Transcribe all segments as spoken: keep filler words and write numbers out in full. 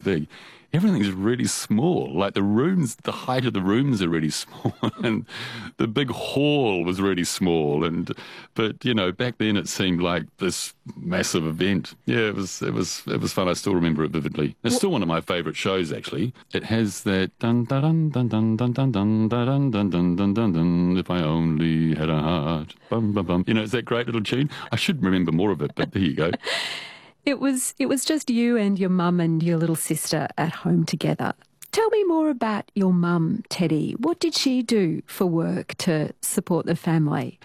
big. Everything's really small. Like the rooms, the height of the rooms are really small, and the big hall was really small. And but you know, back then it seemed like this massive event. Yeah, it was it was it was fun. I still remember it vividly. It's still one of my favourite shows. Actually, it has that dun dun dun dun dun dun dun dun dun dun dun dun dun dun. If I only had a heart, bum bum bum. You know, it's that great little tune. I should remember more of it, but there you go. It was it was just you and your mum and your little sister at home together. Tell me more about your mum, Teddy. What did she do for work to support the family?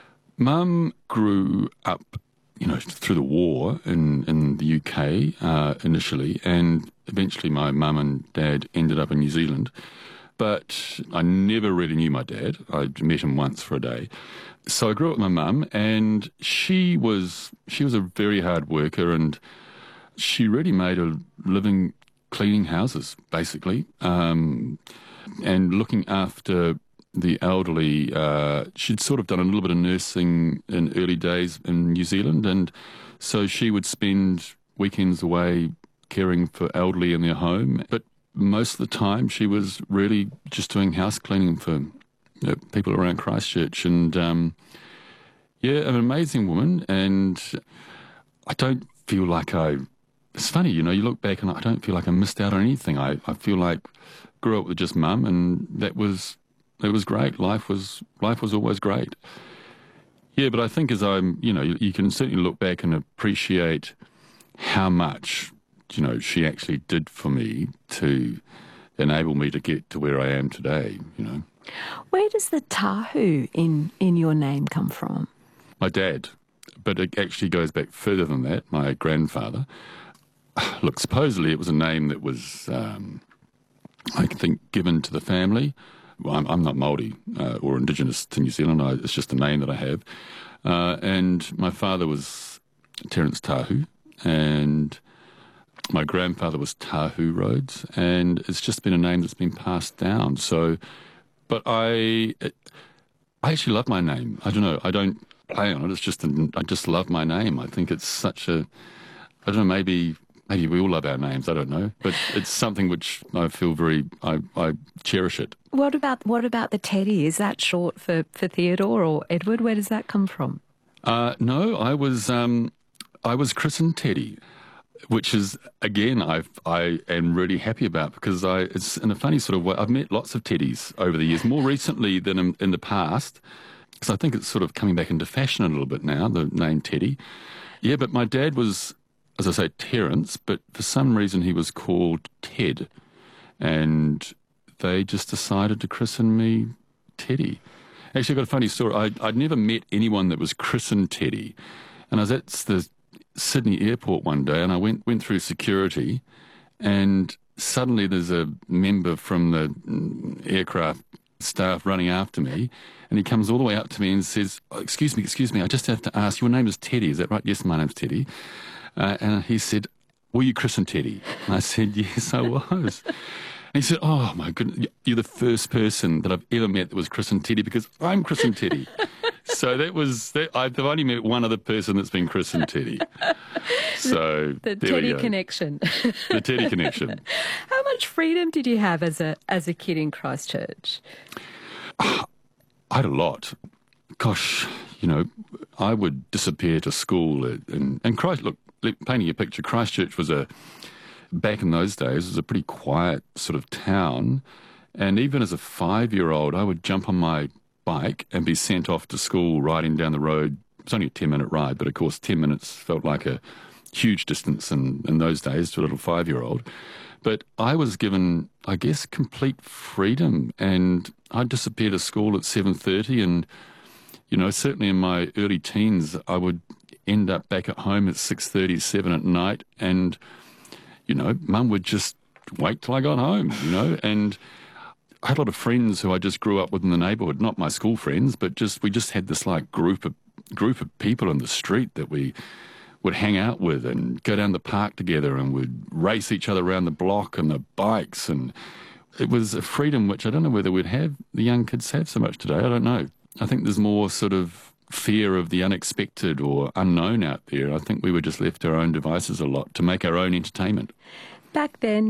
Mum grew up, you know, through the war in, in the U K uh, initially, and eventually my mum and dad ended up in New Zealand. But I never really knew my dad. I met him once for a day. So I grew up with my mum, and she was she was a very hard worker, and she really made a living cleaning houses, basically, um, and looking after the elderly. Uh, she'd sort of done a little bit of nursing in early days in New Zealand, and so she would spend weekends away caring for elderly in their home. But most of the time she was really just doing house cleaning for you know, people around Christchurch. And um, yeah, an amazing woman. And I don't feel like I... It's funny, you know, you look back and I don't feel like I missed out on anything. I, I feel like I grew up with just mum, and that was that was great. Life was life was always great. Yeah, but I think as I'm, you know, you, you can certainly look back and appreciate how much, you know, she actually did for me to enable me to get to where I am today, you know. Where does the Tahu in, in your name come from? My dad, but it actually goes back further than that, my grandfather. Look, supposedly it was a name that was, um, I think, given to the family. Well, I'm, I'm not Māori uh, or Indigenous to New Zealand. I, it's just a name that I have. Uh, and my father was Terence Tahu, and my grandfather was Tahu Rhodes, and it's just been a name that's been passed down. So, but I, it, I actually love my name. I don't know. I don't play on it. It's just, a, I just love my name. I think it's such a, I don't know, maybe... Maybe we all love our names, I don't know. But it's something which I feel very, I, I cherish it. What about what about the Teddy? Is that short for, for Theodore or Edward? Where does that come from? Uh, no, I was um, I was christened Teddy, which is, again, I I am really happy about, because I it's in a funny sort of way. I've met lots of Teddys over the years, more recently than in, in the past, because I think it's sort of coming back into fashion a little bit now, the name Teddy. Yeah, but my dad was, as I say, Terence, but for some reason he was called Ted, and they just decided to christen me Teddy. Actually, I've got a funny story. I, I'd never met anyone that was christened Teddy, and I was at the Sydney airport one day, and I went, went through security, and suddenly there's a member from the aircraft staff running after me, and he comes all the way up to me and says, oh, excuse me, excuse me, I just have to ask, your name is Teddy, is that right? Yes, my name's Teddy. Uh, and he said, were you christened Teddy? And I said, yes, I was. And he said, oh, my goodness, you're the first person that I've ever met that was christened Teddy, because I'm christened Teddy. So that was, that, I've only met one other person that's been christened Teddy. So the there Teddy we go. connection. The Teddy connection. How much freedom did you have as a as a kid in Christchurch? I had a lot. Gosh, you know, I would disappear to school and, and Christ, look, painting a picture, Christchurch was a, back in those days, was a pretty quiet sort of town. And even as a five-year-old, I would jump on my bike and be sent off to school riding down the road. It's only a ten-minute ride, but of course ten minutes felt like a huge distance in, in those days to a little five-year-old. But I was given, I guess, complete freedom, and I'd disappear to school at seven thirty, and, you know, certainly in my early teens, I would end up back at home at six thirty, seven at night, and, you know, Mum would just wait till I got home, you know, and I had a lot of friends who I just grew up with in the neighbourhood, not my school friends, but just we just had this, like, group of group of people in the street that we would hang out with and go down the park together, and would race each other around the block and the bikes, and it was a freedom which I don't know whether we'd have, the young kids have so much today, I don't know. I think there's more sort of fear of the unexpected or unknown out there. I think we were just left to our own devices a lot to make our own entertainment. Back then,